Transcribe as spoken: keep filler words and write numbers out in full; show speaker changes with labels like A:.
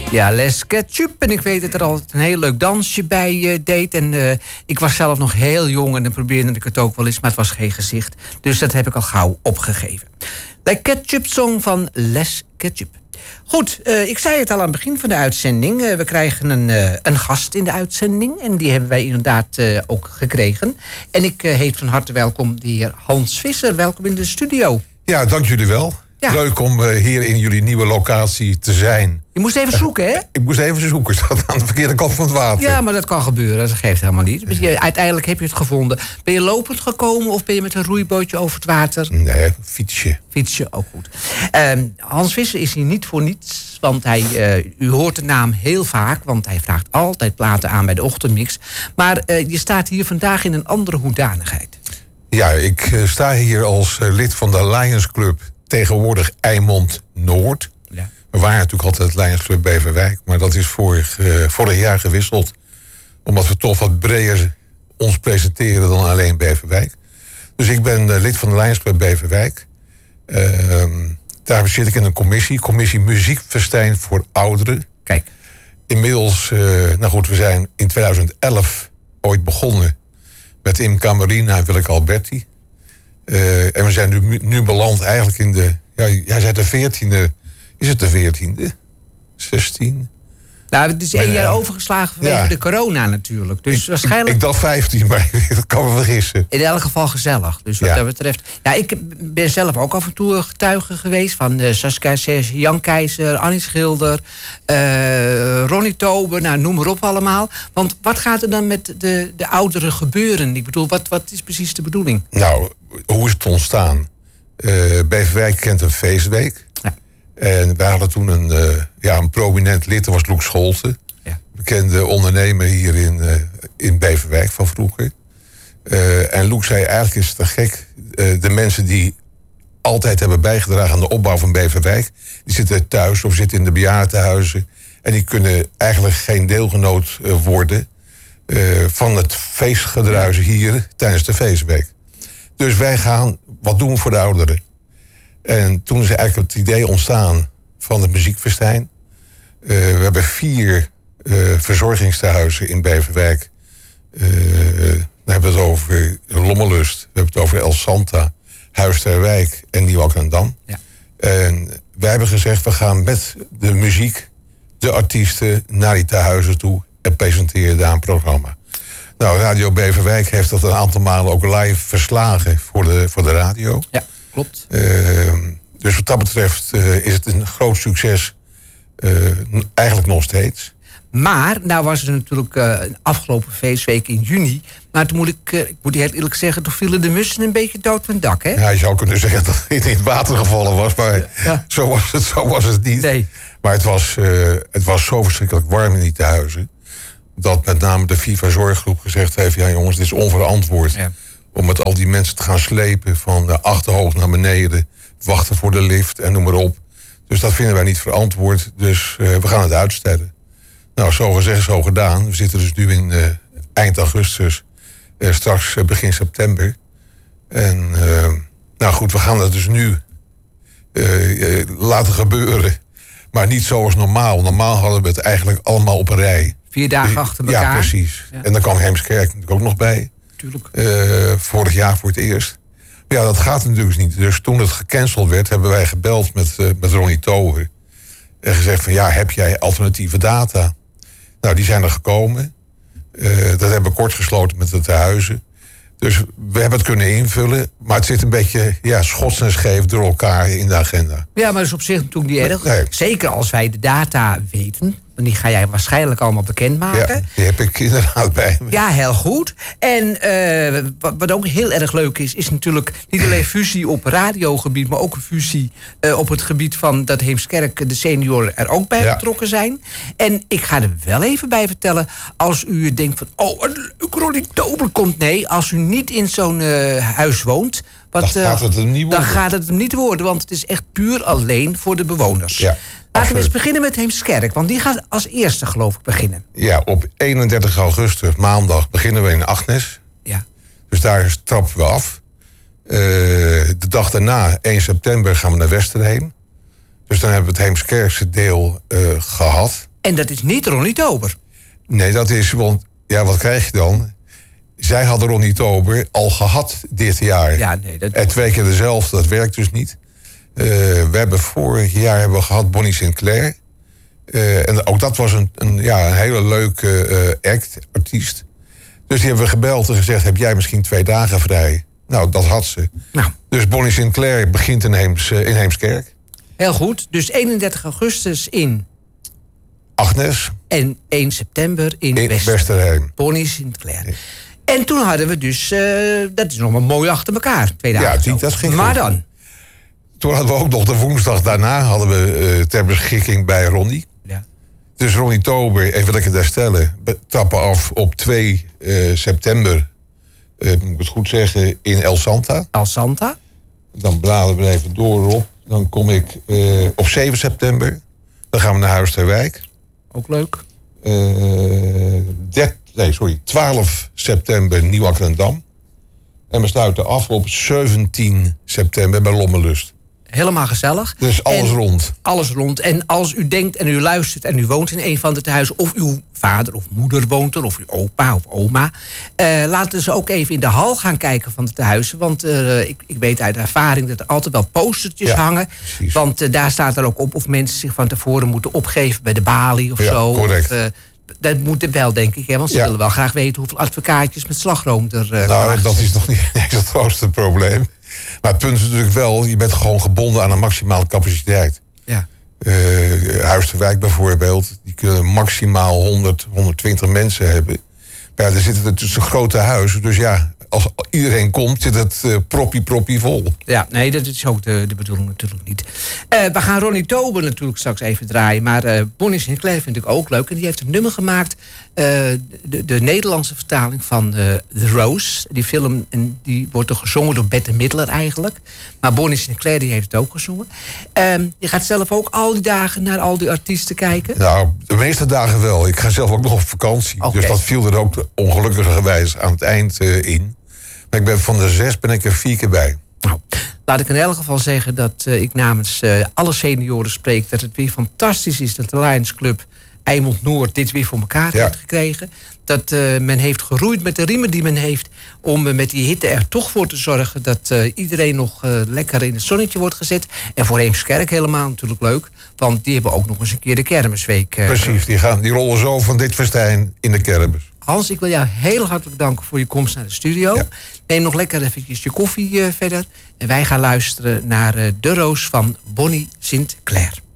A: Ja, Les Ketchup. En ik weet dat er altijd een heel leuk dansje bij uh, deed. En uh, ik was zelf nog heel jong en dan probeerde ik het ook wel eens, maar het was geen gezicht. Dus dat heb ik al gauw opgegeven. De Ketchup Song van Les Ketchup. Goed, uh, ik zei het al aan het begin van de uitzending. Uh, we krijgen een, uh, een gast in de uitzending. En die hebben wij inderdaad uh, ook gekregen. En ik uh, heet van harte welkom de heer Hans Visser. Welkom in de studio.
B: Ja, dank jullie wel. Ja. Leuk om uh, hier in jullie nieuwe locatie te zijn.
A: Je moest even zoeken, hè?
B: Uh, ik moest even zoeken. Ik zat aan de verkeerde kant van het water.
A: Ja, maar dat kan gebeuren. Dat geeft helemaal niet. Dus je, uiteindelijk heb je het gevonden. Ben je lopend gekomen of ben je met een roeibootje over het water?
B: Nee, fietsje.
A: Fietsje, ook goed. Uh, Hans Visser is hier niet voor niets. Want hij, uh, u hoort de naam heel vaak. Want hij vraagt altijd platen aan bij de ochtendmix. Maar uh, je staat hier vandaag in een andere hoedanigheid.
B: Ja, ik uh, sta hier als uh, lid van de Lions Club. Tegenwoordig Eimond Noord. Ja. We waren natuurlijk altijd Lions Club Beverwijk. Maar dat is vorig, uh, vorig jaar gewisseld. Omdat we toch wat breder ons presenteren dan alleen Beverwijk. Dus ik ben uh, lid van de Lions Club Beverwijk. Uh, daar zit ik in een commissie. Commissie Muziekfestijn voor Ouderen.
A: Kijk.
B: Inmiddels, uh, nou goed, we zijn in tweeduizend elf ooit begonnen. Met Imca Marina en Willeke Alberti. Uh, en we zijn nu, nu beland eigenlijk in de... Ja, jij zei de veertiende. Is het de veertiende? zestien?
A: Nou, het is één jaar overgeslagen vanwege ja. de corona natuurlijk. Dus
B: ik,
A: waarschijnlijk...
B: Ik dacht vijftien, maar dat kan me vergissen.
A: In elk geval gezellig. Dus wat ja. dat betreft... Ja, ik ben zelf ook af en toe getuige geweest... van uh, Saskia Serge, Jan Keizer, Annie Schilder... Uh, Ronnie Tober, nou, noem maar op allemaal. Want wat gaat er dan met de, de ouderen gebeuren? Ik bedoel, wat, wat is precies de bedoeling?
B: Nou, hoe is het ontstaan? Uh, Beverwijk kent een feestweek... Ja. En wij hadden toen een, uh, ja, een prominent lid, dat was Loek Scholten. Ja. Bekende ondernemer hier in, uh, in Beverwijk van vroeger. Uh, en Loek zei, eigenlijk is het te gek. Uh, de mensen die altijd hebben bijgedragen aan de opbouw van Beverwijk... die zitten thuis of zitten in de bejaardentehuizen... en die kunnen eigenlijk geen deelgenoot uh, worden... Uh, van het feestgedruis hier tijdens de feestweek. Dus wij gaan wat doen voor de ouderen. En toen is eigenlijk het idee ontstaan van het muziekfestijn. Uh, we hebben vier uh, verzorgingstehuizen in Beverwijk. Uh, we hebben het over Lommelust, we hebben het over El Santa, Huis ter Wijk en Nieuw-Amsterdam. Ja. En wij hebben gezegd, we gaan met de muziek, de artiesten, naar die tehuizen toe en presenteren daar een programma. Nou, Radio Beverwijk heeft dat een aantal malen ook live verslagen voor de, voor de radio.
A: Ja. Klopt.
B: Uh, dus wat dat betreft uh, is het een groot succes. Uh, eigenlijk nog steeds.
A: Maar, nou was het natuurlijk uh, een afgelopen feestweek in juni. Maar toen moet ik, uh, ik moet heel eerlijk zeggen... toen vielen de mussen een beetje dood van het dak, hè?
B: Ja, je zou kunnen zeggen dat het in het water gevallen was. Maar ja. zo, was het, zo was het niet.
A: Nee.
B: Maar het was, uh, het was zo verschrikkelijk warm in die tehuizen... dat met name de FIFA Zorggroep gezegd heeft... ja jongens, dit is onverantwoord... Ja. om met al die mensen te gaan slepen van de achterhoofd naar beneden... wachten voor de lift en noem maar op. Dus dat vinden wij niet verantwoord, dus uh, we gaan het uitstellen. Nou, zo gezegd, zo gedaan. We zitten dus nu in uh, eind augustus, uh, straks uh, begin september. En uh, nou goed, we gaan dat dus nu uh, uh, laten gebeuren. Maar niet zoals normaal. Normaal hadden we het eigenlijk allemaal op een rij.
A: Vier dagen achter elkaar.
B: Ja, precies. Ja. En dan kwam Heemskerk natuurlijk ook nog bij. Uh, vorig jaar voor het eerst. Maar ja, dat gaat natuurlijk niet. Dus toen het gecanceld werd, hebben wij gebeld met, uh, met Ronnie Tober. En gezegd van, ja, heb jij alternatieve data? Nou, die zijn er gekomen. Uh, dat hebben we kort gesloten met de tehuizen. Dus we hebben het kunnen invullen. Maar het zit een beetje ja, schots en scheef door elkaar in de agenda.
A: Ja, maar dat is op zich natuurlijk niet erg. Nee. Zeker als wij de data weten... die ga jij waarschijnlijk allemaal bekendmaken.
B: Ja, die heb ik inderdaad bij me.
A: Ja, heel goed. En uh, wat, wat ook heel erg leuk is... is natuurlijk niet alleen fusie op radiogebied... maar ook een fusie uh, op het gebied van... dat Heemskerk de senioren er ook bij ja. betrokken zijn. En ik ga er wel even bij vertellen... als u denkt van... oh, een Ronnie Tober komt. Nee, als u niet in zo'n uh, huis woont... Wat,
B: dan gaat het hem niet worden.
A: Dan gaat het hem niet worden, want het is echt puur alleen voor de bewoners. Ja. Laten we eens beginnen met Heemskerk, want die gaat als eerste, geloof ik, beginnen.
B: Ja, op eenendertig augustus, maandag, beginnen we in Agnes.
A: Ja.
B: Dus daar trappen we af. Uh, de dag daarna, één september, gaan we naar Westerheem. Dus dan hebben we het Heemskerkse deel uh, gehad.
A: En dat is niet Ronnie Tober.
B: Nee, dat is, want ja, wat krijg je dan? Zij hadden Ronnie Tober al gehad dit jaar.
A: Ja, nee, dat...
B: En twee keer dezelfde, dat werkt dus niet. Uh, we hebben vorig jaar hebben we gehad Bonnie Sinclair. Uh, en ook dat was een, een, ja, een hele leuke uh, act, artiest. Dus die hebben we gebeld en gezegd, heb jij misschien twee dagen vrij? Nou, dat had ze.
A: Nou.
B: Dus Bonnie Sinclair begint in, Heems, uh, in Heemskerk.
A: Heel goed. Dus eenendertig augustus in...
B: Agnes.
A: En één september in, in Westerheem.
B: Westerheem.
A: Bonnie Sinclair. Ja. En toen hadden we dus... Uh, dat is nog maar mooi achter elkaar. Twee dagen.
B: Ja, die, dat ging
A: maar
B: goed.
A: Dan?
B: Toen hadden we ook nog de woensdag daarna... hadden we uh, ter beschikking bij Ronnie.
A: Ja.
B: Dus Ronnie Tober, even lekker daar stellen... trappen af op twee uh, september... Uh, moet ik het goed zeggen, in El Santa.
A: El Santa.
B: Dan bladeren we even door op. Dan kom ik uh, op zeven september. Dan gaan we naar Huis ter Wijk.
A: Ook leuk.
B: Uh, dert, nee, sorry, twaalf september Nieuw-Akkerendam. En we sluiten af op zeventien september bij Lommelust.
A: Helemaal gezellig.
B: Dus alles
A: en
B: rond.
A: Alles rond. En als u denkt en u luistert en u woont in een van de tehuizen... of uw vader of moeder woont er, of uw opa of oma... Uh, laten ze ook even in de hal gaan kijken van de tehuizen. Want uh, ik, ik weet uit ervaring dat er altijd wel postertjes ja, hangen.
B: Precies.
A: Want uh, daar staat er ook op of mensen zich van tevoren moeten opgeven... bij de balie of
B: ja,
A: zo.
B: Correct.
A: Of, uh, dat moet er wel, denk ik. Hè? Want ze ja. willen wel graag weten hoeveel advocaatjes met slagroom er... Uh,
B: nou, dat is nog niet eens het grootste probleem. Maar het punt is natuurlijk wel, je bent gewoon gebonden aan een maximale capaciteit.
A: Ja.
B: Uh, Huis ter Wijk bijvoorbeeld, die kunnen maximaal honderd, honderdtwintig mensen hebben. Maar ja, er zitten tussen grote huizen, dus ja, als iedereen komt, zit het uh, proppie, proppie vol.
A: Ja, nee, dat is ook de, de bedoeling natuurlijk niet. Uh, we gaan Ronnie Tober natuurlijk straks even draaien, maar uh, Bonnie Sinclair vind ik ook leuk. En die heeft een nummer gemaakt, uh, de, de Nederlandse vertaling van uh, The Rose. Die film, en die wordt er gezongen door Bette Midler eigenlijk. Maar Bonnie Sinclair, die heeft het ook gezongen. Uh, je gaat zelf ook al die dagen naar al die artiesten kijken?
B: Nou, de meeste dagen wel. Ik ga zelf ook nog op vakantie. Okay. Dus dat viel er ook ongelukkigerwijs aan het eind uh, in. Maar ik ben van de zes ben ik er vier keer bij.
A: Nou, laat ik in elk geval zeggen dat uh, ik namens uh, alle senioren spreek... dat het weer fantastisch is dat de Lions Club Eimond Noord dit weer voor elkaar ja. heeft gekregen. Dat uh, men heeft geroeid met de riemen die men heeft... om uh, met die hitte er toch voor te zorgen... dat uh, iedereen nog uh, lekker in het zonnetje wordt gezet. En voor Heemskerk helemaal natuurlijk leuk. Want die hebben ook nog eens een keer de kermisweek. Uh,
B: Precies, die, gaan, die rollen zo van dit festijn in de kermis.
A: Hans, ik wil jou heel hartelijk danken voor je komst naar de studio. Ja. Neem nog lekker eventjes je koffie uh, verder. En wij gaan luisteren naar uh, De Roos van Bonnie Sinclair.